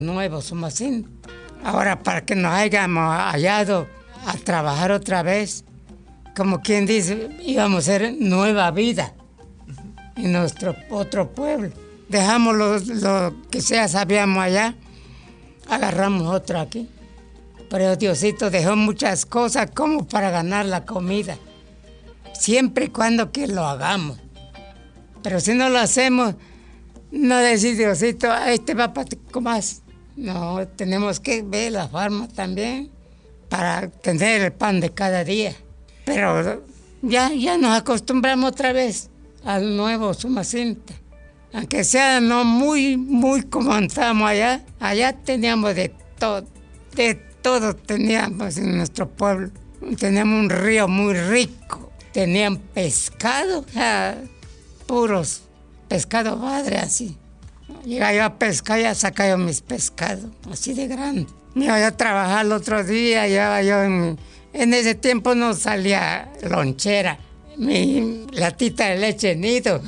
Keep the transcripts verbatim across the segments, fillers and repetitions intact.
Nuevo Sumacinta. Ahora, para que nos hayamos hallado a trabajar otra vez, como quien dice, íbamos a hacer nueva vida en nuestro otro pueblo. Dejamos lo, lo que sea sabíamos allá, agarramos otro aquí. Pero Diosito dejó muchas cosas como para ganar la comida, siempre y cuando que lo hagamos. Pero si no lo hacemos, no decir Diosito, este va para más. No, tenemos que ver la forma también para tener el pan de cada día. Pero ya, ya nos acostumbramos otra vez al nuevo Sumacinta. Aunque sea no muy, muy como estábamos allá, allá teníamos de todo, de todo teníamos en nuestro pueblo. Teníamos un río muy rico, tenían pescado, ah, puros pescado padre así. Llegaba yo a pescar, ya sacaba yo mis pescados, así de grande. Me iba yo a trabajar el otro día, llevaba yo en, en ese tiempo no salía lonchera, mi latita de leche nido,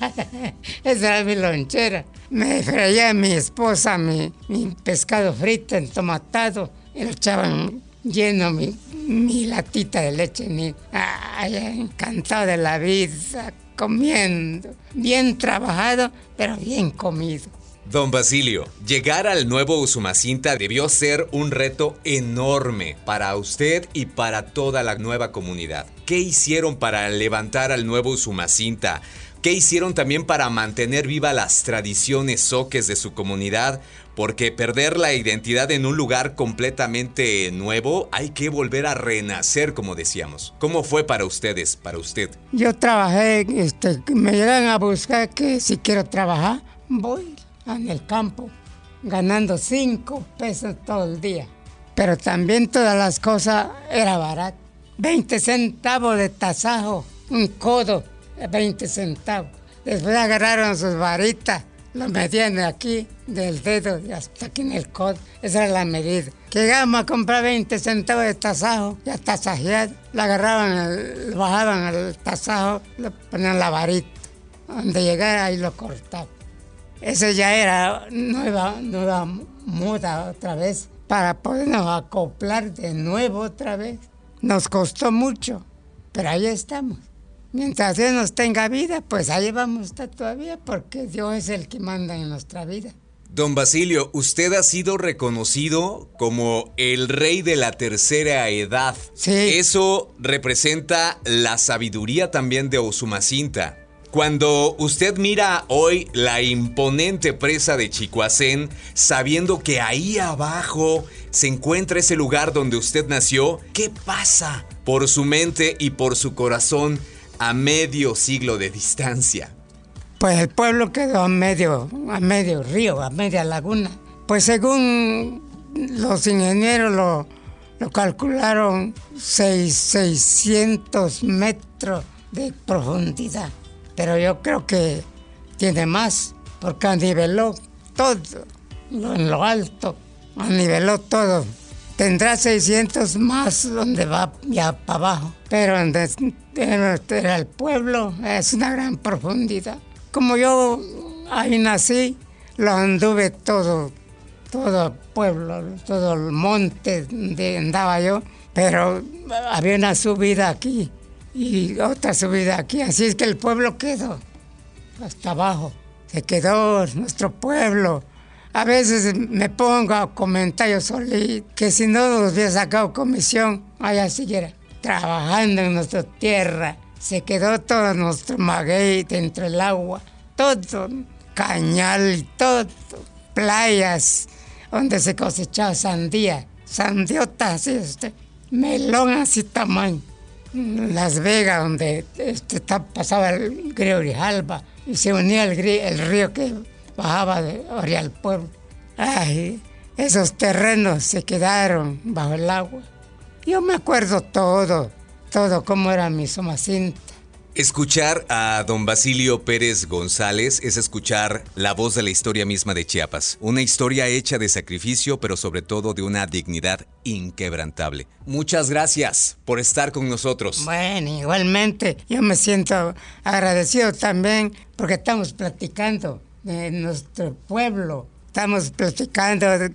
esa era mi lonchera. Me freía mi esposa mi, mi pescado frito, entomatado, y lo echaban lleno mi, mi latita de leche nido. Ay, encantado de la vida, comiendo, bien trabajado, pero bien comido. Don Basilio, llegar al nuevo Usumacinta debió ser un reto enorme para usted y para toda la nueva comunidad. ¿Qué hicieron para levantar al nuevo Usumacinta? ¿Qué hicieron también para mantener viva las tradiciones zoques de su comunidad? Porque perder la identidad en un lugar completamente nuevo, hay que volver a renacer, como decíamos. ¿Cómo fue para ustedes, para usted? Yo trabajé, este, me llegan a buscar que si quiero trabajar, voy en el campo, ganando cinco pesos todo el día. Pero también todas las cosas era barato. veinte centavos de tasajo, un codo, veinte centavos. Después agarraron sus varitas, lo medían de aquí, del dedo y hasta aquí en el codo. Esa era la medida. Llegamos a comprar veinte centavos de tasajo, ya tasajeado. Lo agarraban, lo bajaban al tasajo, le ponían la varita. Donde llegara ahí lo cortaban. Eso ya era nueva, nueva moda otra vez, para podernos acoplar de nuevo otra vez. Nos costó mucho, pero ahí estamos. Mientras Dios nos tenga vida, pues ahí vamos a estar todavía, porque Dios es el que manda en nuestra vida. Don Basilio, usted ha sido reconocido como el rey de la tercera edad. Sí. Eso representa la sabiduría también de Usumacinta. Cuando usted mira hoy la imponente presa de Chicoacén, sabiendo que ahí abajo se encuentra ese lugar donde usted nació, ¿qué pasa por su mente y por su corazón a medio siglo de distancia? Pues el pueblo quedó a medio, a medio río, a media laguna. Pues según los ingenieros lo, lo calcularon seis, seiscientos metros de profundidad. Pero yo creo que tiene más, porque aniveló todo, lo, en lo alto, aniveló todo. Tendrá seiscientos más donde va ya para abajo, pero donde era el pueblo es una gran profundidad. Como yo ahí nací, lo anduve todo, todo el pueblo, todo el monte donde andaba yo, pero había una subida aquí y otra subida aquí, así es que el pueblo quedó hasta abajo, se quedó nuestro pueblo. A veces me pongo a comentar yo solito que si no nos hubiera sacado comisión, allá siguiera trabajando en nuestra tierra. Se quedó todo nuestro maguey dentro del agua, todo, cañal, todo, playas donde se cosechaba sandía, sandiotas así, este, melón así tamaño. Las Vegas, donde este, pasaba el río Grijalba y se unía el, el río que bajaba de orilla al pueblo. Ay, esos terrenos se quedaron bajo el agua. Yo me acuerdo todo, todo cómo era mi Sumacinta. Escuchar a don Basilio Pérez González es escuchar la voz de la historia misma de Chiapas. Una historia hecha de sacrificio, pero sobre todo de una dignidad inquebrantable. Muchas gracias por estar con nosotros. Bueno, igualmente, yo me siento agradecido también porque estamos platicando de nuestro pueblo, estamos platicando